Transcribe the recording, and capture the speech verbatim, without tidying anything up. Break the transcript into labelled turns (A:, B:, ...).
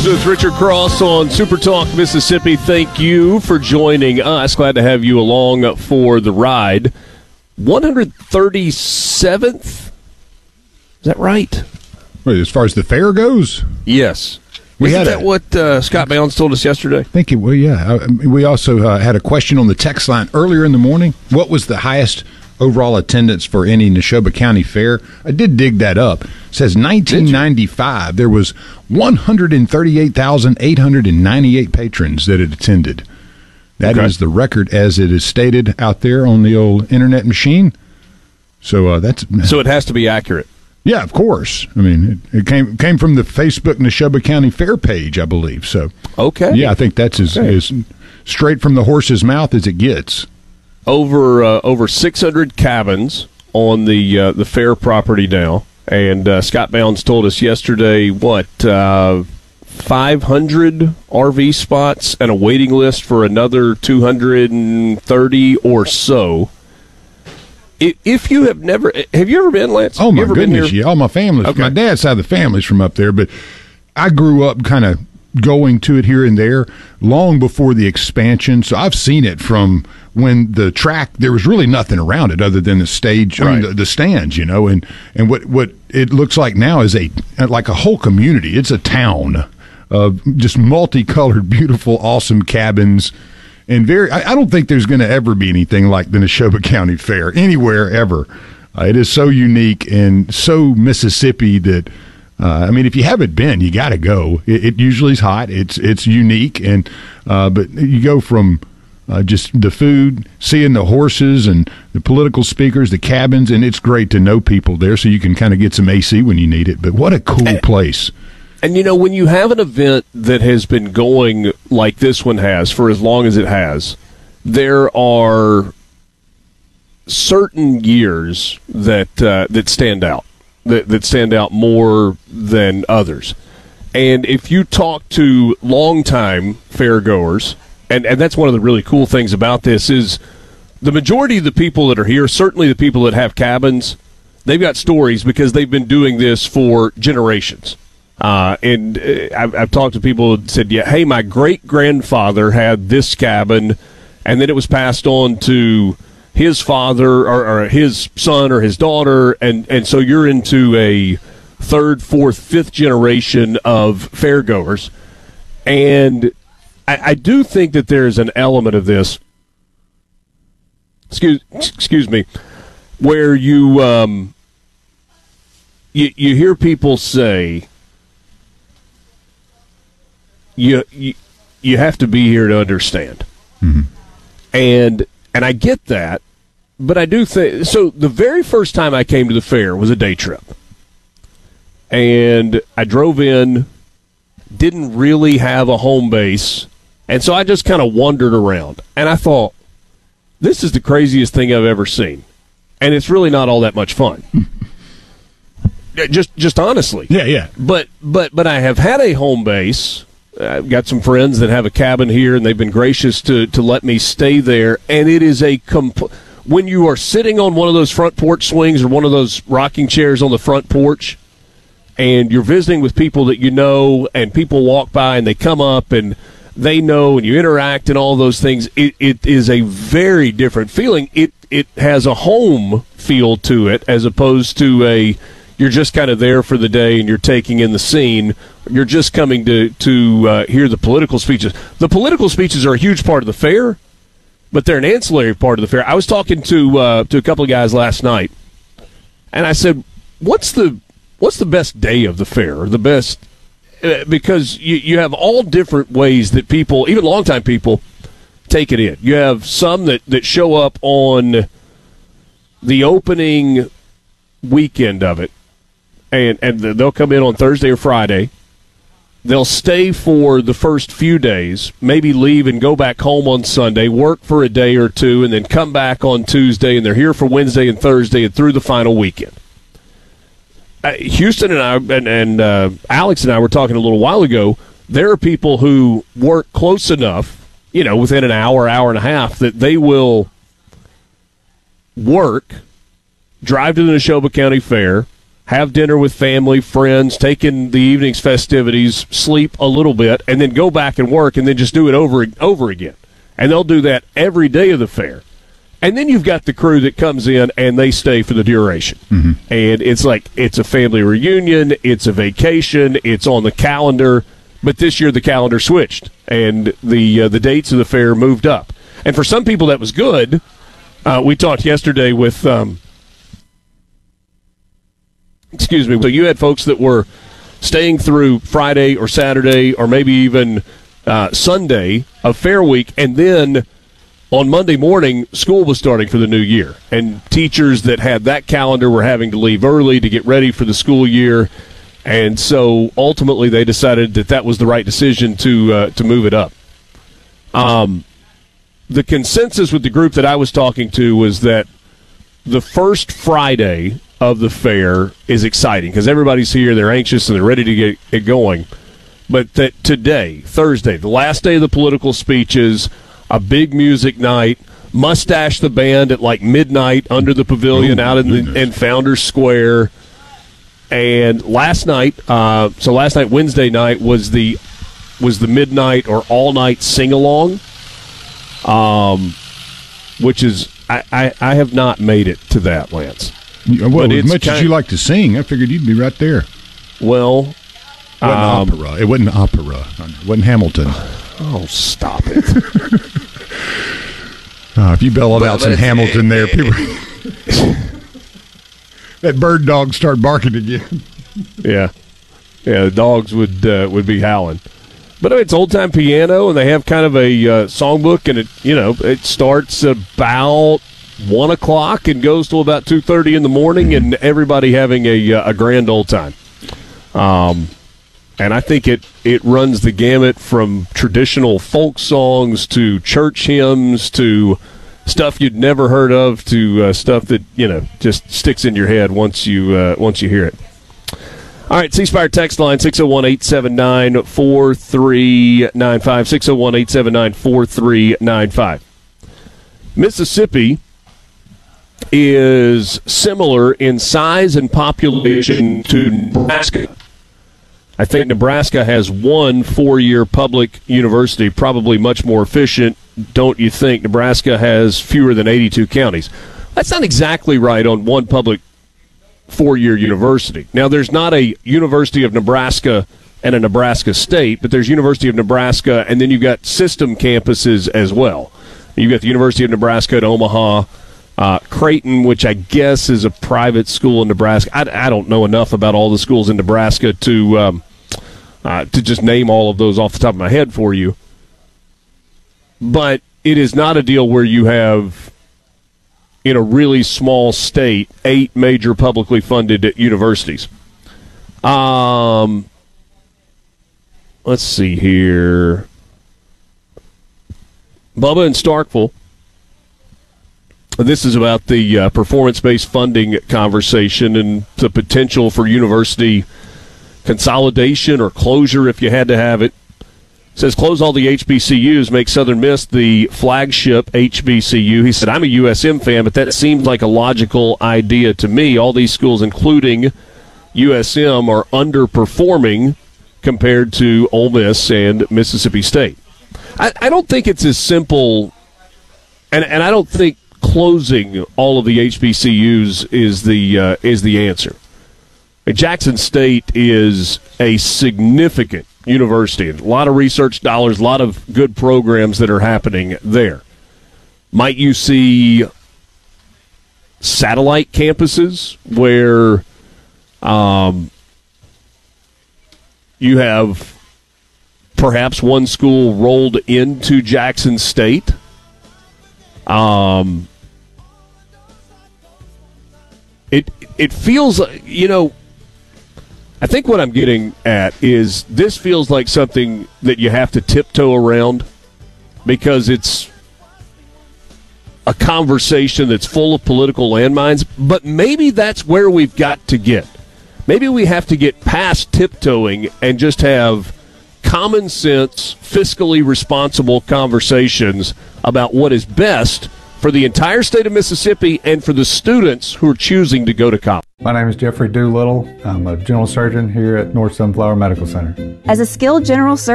A: With Richard Cross on Super Talk Mississippi. Thank you for joining us. Glad to have you along for the ride. one hundred thirty-seventh? Is that right?
B: Wait, as far as the fair goes?
A: Yes.
B: We
A: Isn't
B: had
A: that
B: a,
A: what uh, Scott Bounds told us yesterday?
B: I think it, well, yeah. Uh, we also uh, had a question on the text line earlier in the morning. What was the highest overall attendance for any Neshoba County Fair? I did dig that up. It says nineteen ninety-five, there was one hundred thirty-eight thousand eight hundred ninety-eight patrons that had attended. That okay. is the record as it is stated out there on the old internet machine. So uh, that's
A: so it has to be accurate.
B: Yeah, of course. I mean, it, it came came from the Facebook Neshoba County Fair page, I believe. So
A: okay,
B: yeah, I think that's as, okay. as straight from the horse's mouth as it gets.
A: Over uh, over six hundred cabins on the uh, the fair property now, and uh, Scott Bounds told us yesterday what uh, five hundred R V spots and a waiting list for another two hundred thirty or so. If you have never, have you ever been, Lance?
B: Oh my
A: ever
B: goodness,
A: been here?
B: yeah, all my family's,
A: okay.
B: my dad's side of the family's from up there, but I grew up kind of going to it here and there long before the expansion, so I've seen it from when the track, there was really nothing around it other than the stage, right. I mean, the, the stands, you know, and, and what, what it looks like now is a like a whole community. It's a town of just multicolored, beautiful, awesome cabins. And very, I, I don't think there's going to ever be anything like the Neshoba County Fair anywhere ever. Uh, it is so unique and so Mississippi that Uh, I mean, if you haven't been, you got to go. It, it usually is hot. It's it's unique, and uh, but you go from uh, just the food, seeing the horses and the political speakers, the cabins, and it's great to know people there, so you can kind of get some A C when you need it. But what a cool and, place!
A: And you know, when you have an event that has been going like this one has for as long as it has, there are certain years that uh, that stand out. That, that stand out more than others. And if you talk to longtime fairgoers, and, and that's one of the really cool things about this, is the majority of the people that are here, certainly the people that have cabins, they've got stories because they've been doing this for generations. Uh, and uh, I've, I've talked to people that said, yeah, hey, my great-grandfather had this cabin, and then it was passed on to his father or, or his son or his daughter, and, and so you're into a third, fourth, fifth generation of fairgoers. And I, I do think that there's an element of this, excuse, excuse me, where you, um, you, you hear people say, you, you, you have to be here to understand. Mm-hmm. And And I get that, but I do think – so the very first time I came to the fair was a day trip. And I drove in, didn't really have a home base, and so I just kind of wandered around. And I thought, this is the craziest thing I've ever seen. And it's really not all that much fun. just just honestly.
B: Yeah, yeah.
A: But, but, but I have had a home base – I've got some friends that have a cabin here, and they've been gracious to, to let me stay there. And it is a comp- when you are sitting on one of those front porch swings or one of those rocking chairs on the front porch, and you're visiting with people that you know, and people walk by and they come up and they know, and you interact and all those things. It, it is a very different feeling. It it has a home feel to it as opposed to a you're just kind of there for the day and you're taking in the scene. You're just coming to, to uh, hear the political speeches. The political speeches are a huge part of the fair, but they're an ancillary part of the fair. I was talking to uh, to a couple of guys last night, and I said, what's the what's the best day of the fair, or the best uh, – because you, you have all different ways that people, even longtime people, take it in. You have some that, that show up on the opening weekend of it, and, and they'll come in on Thursday or Friday. They'll stay for the first few days, maybe leave and go back home on Sunday, work for a day or two, and then come back on Tuesday, and they're here for Wednesday and Thursday and through the final weekend. Uh, Houston and I and, and uh, Alex and I were talking a little while ago. There are people who work close enough, you know, within an hour, hour and a half, that they will work, drive to the Neshoba County Fair, have dinner with family, friends, take in the evening's festivities, sleep a little bit, and then go back and work, and then just do it over and over again. And they'll do that every day of the fair. And then you've got the crew that comes in, and they stay for the duration. Mm-hmm. And it's like it's a family reunion, it's a vacation, it's on the calendar. But this year the calendar switched, and the uh, the dates of the fair moved up. And for some people that was good. Uh, we talked yesterday with, um, excuse me, so you had folks that were staying through Friday or Saturday or maybe even uh, Sunday of Fair Week, and then on Monday morning, school was starting for the new year. And teachers that had that calendar were having to leave early to get ready for the school year. And so ultimately they decided that that was the right decision to uh, to move it up. Um, the consensus with the group that I was talking to was that the first Friday of the fair is exciting because everybody's here, they're anxious, and they're ready to get it going. But that today, Thursday, the last day of the political speeches, a big music night, Mustache the Band at like midnight under the pavilion oh, out in, the, in Founders Square. And last night, uh, so last night, Wednesday night, was the was the midnight or all-night sing-along, um, which is, I, I, I have not made it to that, Lance.
B: Well, as much as you like to sing, I figured you'd be right there.
A: Well,
B: it wasn't um, opera. It wasn't opera. It wasn't Hamilton.
A: Oh, stop it.
B: uh, if you bellowed out some Hamilton there, people... that bird dog start barking again.
A: Yeah. Yeah, the dogs would uh, would be howling. But I mean, it's old-time piano, and they have kind of a uh, songbook, and it, you know, it starts about one o'clock and goes till about two thirty in the morning, and everybody having a, uh, a grand old time. Um, and I think it, it runs the gamut from traditional folk songs to church hymns to stuff you'd never heard of to uh, stuff that, you know, just sticks in your head once you uh, once you hear it. All right, C Spire text line six oh one, eight seven nine, four three nine five, six oh one, eight seven nine, four three nine five. Mississippi is similar in size and population to Nebraska. I think Nebraska has one four-year public university, probably much more efficient. Don't you think? Nebraska has fewer than eighty-two counties. That's not exactly right on one public four-year university. Now, there's not a University of Nebraska and a Nebraska State, but there's University of Nebraska, and then you've got system campuses as well. You've got the University of Nebraska at Omaha, uh, Creighton, which I guess is a private school in Nebraska. I, I don't know enough about all the schools in Nebraska to um, uh, to just name all of those off the top of my head for you. But it is not a deal where you have, in a really small state, eight major publicly funded universities. Um, let's see here. Bubba in Starkville. This is about the uh, performance-based funding conversation and the potential for university consolidation or closure if you had to have it. It says, close all the H B C Us, make Southern Miss the flagship H B C U. He said, I'm a U S M fan, but that seems like a logical idea to me. All these schools, including U S M, are underperforming compared to Ole Miss and Mississippi State. I, I don't think it's as simple, and, and I don't think closing all of the H B C Us is the uh, is the answer. Jackson State is a significant university. A lot of research dollars, a lot of good programs that are happening there. Might you see satellite campuses where um, you have perhaps one school rolled into Jackson State? Um, it it feels, you know, I think what I'm getting at is this feels like something that you have to tiptoe around because it's a conversation that's full of political landmines, but maybe that's where we've got to get. Maybe we have to get past tiptoeing and just have common sense, fiscally responsible conversations about what is best for the entire state of Mississippi and for the students who are choosing to go to college.
C: My name is Jeffrey Doolittle. I'm a general surgeon here at North Sunflower Medical Center.
D: As a skilled general surgeon,